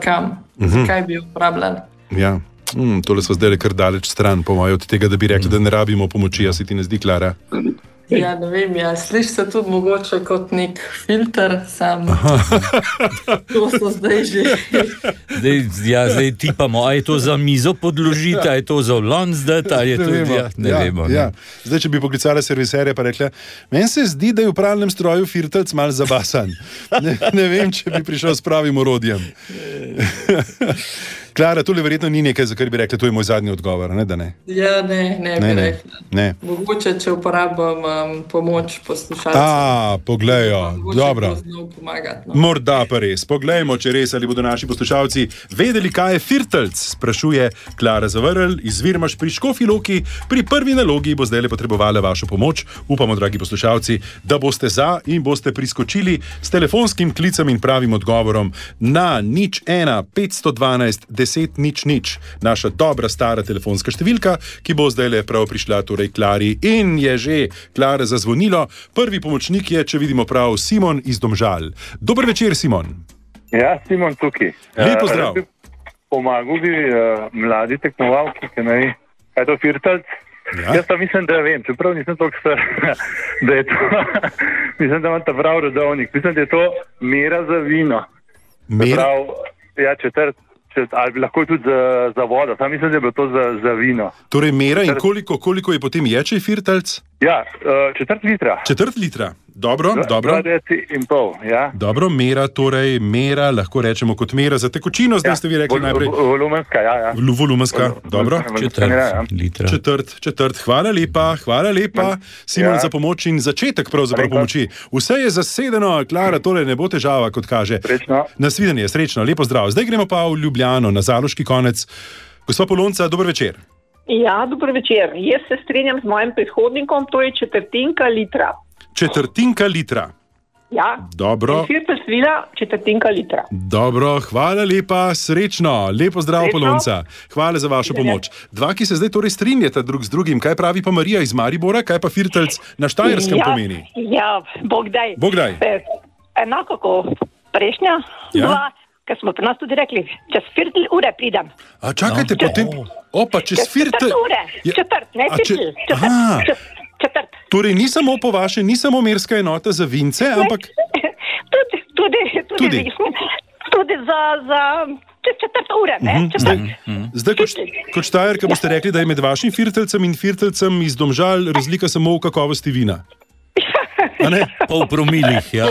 kam, zakaj bi jo uporabljali. Ja. Tole smo zdaj kar daleč stran, po mojem, od tega, da bi rekli, da ne rabimo pomoči, a se ti ne zdi, Klara? Ja, ne vem, sliši se tudi mogoče kot nek filter, sam to so zdaj že. Zdaj tipamo, a je to za mizo podložiti, a je to za lon zdaj, ali je to, ne vemo. Ja. Zdaj, če bi poklicala serviserja, pa rekla, meni se zdi, da je v pralnem stroju filtrc malo zabasan. Ne vem, če bi prišel s pravim orodjem. Klara, tole verjetno ni nekaj, za kar bi rekla, to je moj zadnji odgovor, ne da ne? Ja, ne bi rekla. Ne. Mogoče, če uporabljam pomoč poslušalcev. Poglejo, dobro. Pomagati, no. Morda pa res. Poglejmo, če res, ali bodo naši poslušalci vedeli, kaj je firtelc, sprašuje Klara Zavrl iz Virmaš pri Škofji Loki. Pri prvi nalogi bo zdaj potrebovala vašo pomoč. Upamo, dragi poslušalci, da boste za in boste priskočili s telefonskim klicem in pravim odgovorom na 01 512 10 00. Naša dobra stara telefonska številka, ki bo zdaj prav prišla torej Klari in je že Klara zazvonilo. Prvi pomočnik je, če vidimo prav, Simon iz Domžal. Dober večer, Simon. Ja, Simon tukaj. Lep pozdrav. Pomagal bi mladi tekmovalki, kaj ne ve, kaj je to firtelc. Ja. Jaz pa mislim, da vem, čeprav nisem toliko star, da je to, mislim, da imam ta prav rodovnik, mislim, da je to mera za vino. Mera? Ja, četrt. Ali lahko tudi za vodo, sam mislim, da je bilo to za vino. Torej mera in koliko je potem ječe firtelc? Ja, četrt litra. Četrt litra, dobro. 2,5, ja. Dobro, mera, lahko rečemo kot mera za tekočino, zdaj ste vi rekli najprej. Volumenska, ja. Volumenska, dobro. Četrt, hvala lepa, Simon, za pomoč in začetek pravzaprav pomoči. Vse je zasedeno, Klara, tole ne bo težava, kot kaže. Srečno. Nasvidenje, srečno, lepo zdrav. Zdaj gremo pa v Ljubljano, na Zaloški konec. Gospa Polonca, dober večer. Ja, dober večer. Jaz se strinjam z mojim predhodnikom, to je četrtinka litra. Četrtinka litra. Ja. Dobro. Firtelc vina, četrtinka litra. Dobro, hvala lepa, srečno. Lepo zdrav, Polonca. Hvala za vašo pomoč. Dva, ki se zdaj torej strinjata drug z drugim. Kaj pravi pa Marija iz Maribora, kaj pa firtelc na Štajerskem pomeni? Ja, Bogdaj. Enako kot prejšnja dva. Ker smo pri nas tudi rekli, čez 4 ure pridem. A čakajte, potem... Opa, čez 4 ure. Četrt, ne 4. Četrt. Torej ni samo po vaše, ni samo merska enota za vince, ampak... Tudi za čez 4 ure, ne? Zdaj, kot Štajerka boste rekli, da je med vašim firtelcem in firtelcem iz Domžal razlika samo v kakovosti vina. Pa v promilih, ja.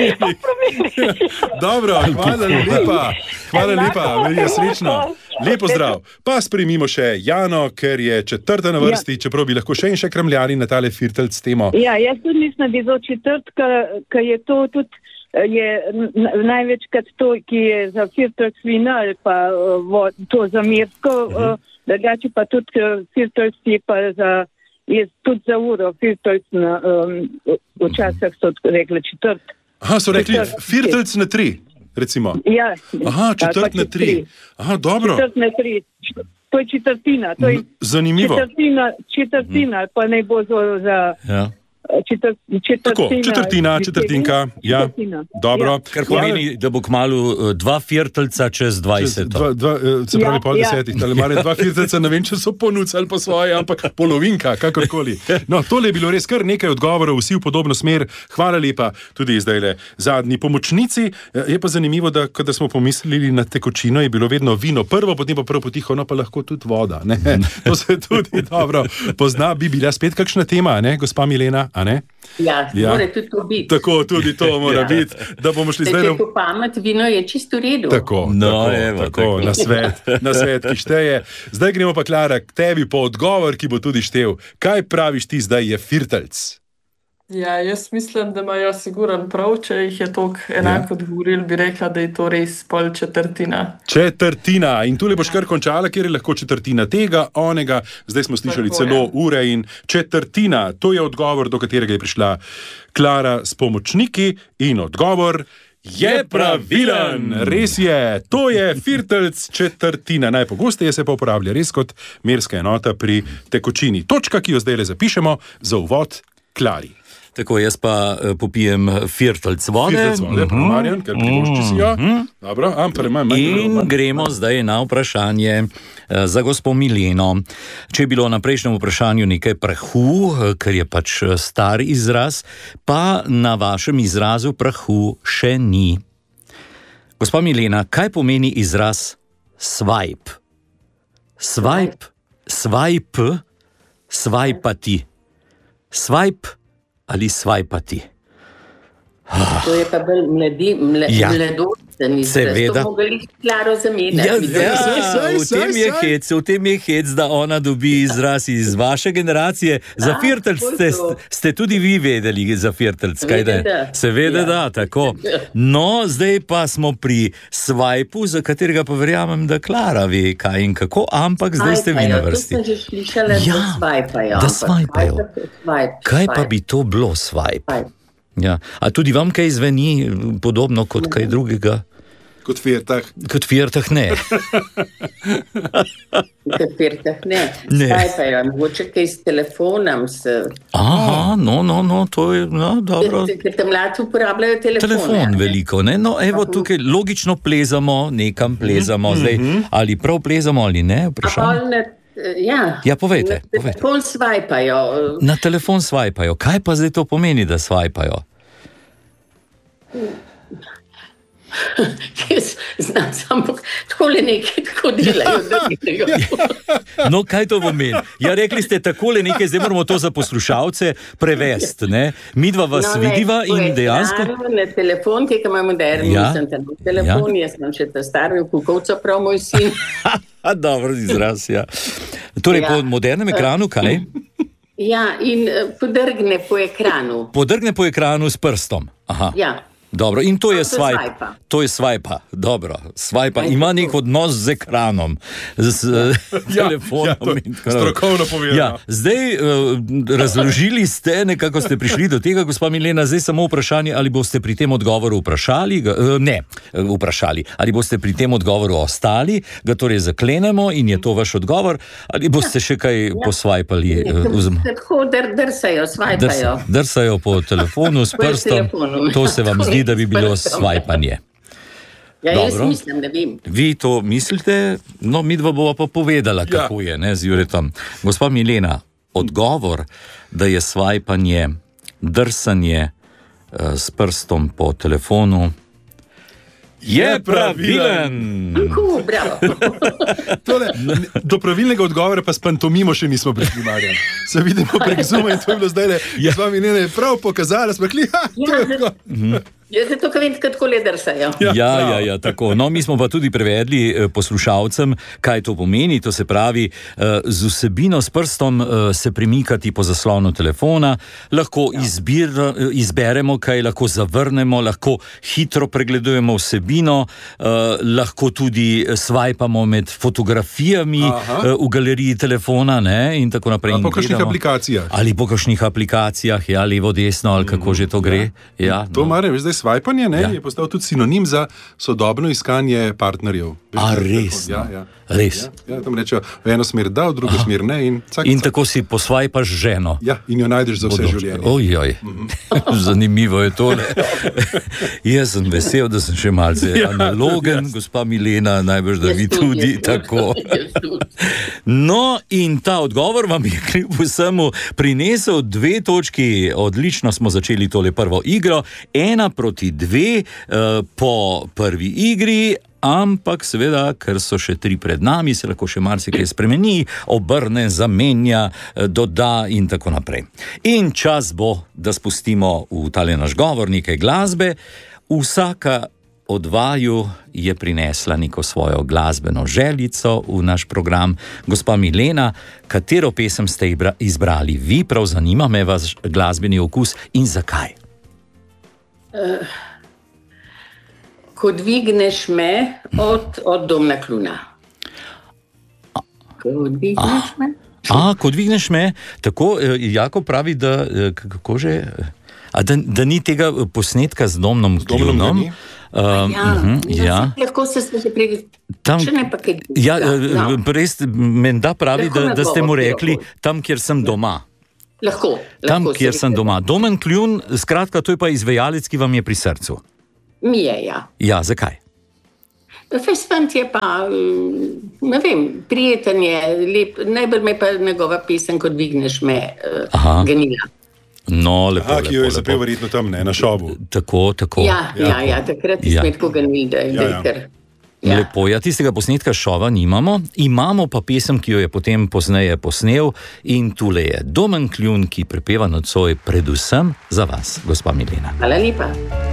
Dobro, hvala lepa, Marija, srečno. Lepo zdrav. Pa sprejmimo še Jano, ker je četrta na vrsti, čeprav bi lahko še in še kramljali na tale firtelc temo. Ja, jaz tudi mislim, da je za četrt, ker je to tudi največkrat to, ki je za firtelc vina ali pa to za mersko, drugače pa tudi firtelc je pa je tudi za uro, firtelc včasih so rekli četrt. Aha, so rekli firtelc na 3, recimo. Ja. Aha, četrt na 3. Aha, dobro. Četrt na 3. To je četrtina. To je zanimivo. Četrtina, pa ne bo za... Ja. Četrtinka, ja, dobro. Kar pomeni, da bo kmalu 2 firtelca čez 20. Se pravi pol 10, ali mare 2 firtelca, ne vem, če so ponucali po svoje, ampak polovinka, kakorkoli. No, tole je bilo res kar nekaj odgovorov, vsi v podobno smer. Hvala lepa tudi zdajle zadnji pomočnici. Je pa zanimivo, da kada smo pomislili na tekočino, je bilo vedno vino prvo, potem pa prvo potiho, no pa lahko tudi voda. Ne? To se tudi dobro pozna. Bi bila spet kakšna tema, ne, gospa Milena? A ne? Ja, mora tudi to biti. Tako, tudi to mora biti, da bomo šli zdaj... Če po pamet, vino je čisto v redu. Tako, na svet, ki šteje. Zdaj gremo pa, Klara, k tebi po odgovor, ki bo tudi štel. Kaj praviš ti zdaj je firtelc? Ja, jaz mislim, da imajo siguran prav, če jih je toliko enako odgovoril, bi rekla, da je to res pol četrtina. Četrtina. In tule boš kar končala, ker je lahko četrtina tega, onega. Zdaj smo slišali celo ure in četrtina. To je odgovor, do katerega je prišla Klara s pomočniki in odgovor je pravilen. Res je. To je firtelc četrtina. Najpogosteje se pa uporablja res kot merska enota pri tekočini. Točka, ki jo zdaj zapišemo za uvod Klari. Tako, jaz pa popijem firtelc vode. Marjan, ker privošči si jo. Dobro, in gremo zdaj na vprašanje za gospo Mileno. Če je bilo na prejšnjem vprašanju nekaj prahu, ker je pač star izraz, pa na vašem izrazu prahu še ni. Gospa Milena, kaj pomeni izraz swipe? Swipe, swipati. Swipe ali swipati? To je pa bolj mladosten izraz. Seveda. To mogli klaro zamenjati. V tem je hec, da ona dobi izraz iz vaše generacije. Za firtelc ste tudi vi vedeli za firtelc, kaj da? Seveda da, tako. No, zdaj pa smo pri swipu, za katerega pa verjamem, da Klara ve kaj in kako, ampak zdaj ste vi na vrsti. To sem že slišala, da swipajo. Da swipajo. Kaj pa bi to bilo swipe? Ja. A tudi vam kaj zveni podobno kot kaj drugega? Kot firtah? Kot firtah ne. Kot firtah ne. Swipajo, mogoče kaj s telefonom. Aha, no, to je, dobro. Ker tam mladi uporabljajo telefon. Telefon veliko, ne? No, evo, tukaj logično plezamo, nekam plezamo. Zdaj, ali prav plezamo ali ne, vprašanje? Ja, povejte. Na telefon swipajo. Na telefon swipajo. Kaj pa zdaj to pomeni, da swipajo? Jaz znam samo takole nekaj, tako delajo. No, kaj to pomeni? Ja, rekli ste takole nekaj, zdaj moramo to za poslušalce prevesti, ne? Midva vas vidiva in dejansko... Na telefon, ki ima moderni, nisem telefon, jaz sem še ta starvi kukovca, prav moj sin. Dobro izraz, ja. Torej, po modernem ekranu, kaj? Ja, in podrgne po ekranu. Podrgne po ekranu s prstom. Aha. Ja. Dobro, in to je swipe. To je swipe, dobro. Swipe ima nek odnos z ekranom, z telefonom. Strokovno povedano. Ja, zdaj razložili ste, nekako ste prišli do tega, gospa Milena, zdaj samo vprašanje, ali boste pri tem odgovoru vprašali, ali boste pri tem odgovoru ostali, ga torej zaklenemo in je to vaš odgovor, ali boste še kaj poswipali? Tako drsajo, swipajo. Drsajo po telefonu s prstom, to se vam zdi, da bi bilo swipanje. Ja, jaz mislim, da vem. Vi to mislite? No, midva bova pa povedala, kako je, ne, z Juretom. Gospa Milena, odgovor, da je swipanje, drsanje s prstom po telefonu, je pravilen. Do pravilnega odgovora pa s pantomimo še nismo prišli, Marjan. Se vidimo prek Zooma in to je bilo zdaj, gospa Milena je prav pokazala, smo rekli, to je tako. Jaz se to vem, kako le drsajo. Ja, tako. No, mi smo pa tudi prevedli poslušalcem, kaj to pomeni. To se pravi, z vsebino s prstom se premikati po zaslonu telefona, lahko izberemo kaj, lahko zavrnemo, lahko hitro pregledujemo vsebino, lahko tudi swipamo med fotografijami v galeriji telefona, ne, in tako naprej. Po kakšnih aplikacijah. Ali po kakšnih aplikacijah, ja, levo, desno, ali kako že to gre. Ja, to Marjan, veš, zdaj swipanje, je postal tudi sinonim za sodobno iskanje partnerjev. Res? Res. Ja, tam rečejo, v eno smer da, v drugo smer ne. In tako si poswipaš ženo. Ja, in jo najdeš za vse življenje. Ojoj, zanimivo je tole. Jaz sem vesel, da sem še malce analogen, gospa Milena, najbrž, da vi tudi tako. No, in ta odgovor vam je kljub vsemu prinesel 2 točki, odlično smo začeli tole prvo igro, 1-2 po prvi igri, ampak seveda, ker so še 3 pred nami, se lahko še marsikaj spremeni, obrne, zamenja, doda in tako naprej. In čas bo, da spustimo v tale naš govor nekaj glasbe. Vsaka od vaju je prinesla neko svojo glasbeno željico v naš program. Gospa Milena, katero pesem ste izbrali vi? Prav zanima me vaš glasbeni okus in zakaj? Ko dvigneš me od Domna Kluna. Ko dvigneš me? Ko dvigneš me, tako Jako pravi, da kako že, da ni tega posnetka z Domnom Klunom. Lahko se že še ne pa kaj. Res menda pravi, da ste mu rekli tam, kjer sem doma. Lahko. Tam, kjer sem doma. Domen Kljun, skratka, to je pa izvajalec, ki vam je pri srcu. Mi je, ja. Ja, zakaj? Fant je pa, ne vem, prijeten je, lep, najbolj me pa njegova pesem, Kot dvigneš me, ganila. No, lepo, ki jo je zapel verjetno tam, ne, na šovu. Tako. Ja, takrat je spet ko ganil, da je kar... Ja. Lepo, tistega posnetka šova nimamo, imamo pa pesem, ki jo je potem pozneje posnel in tule je Domen Kljun, ki prepeva nocoj predvsem za vas, gospa Milena. Hvala lepa.